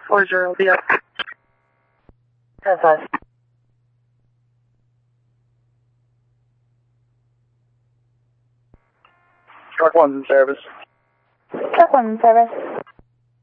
4-0, be up. 10-5. Truck 1's in service. Truck 1 in service.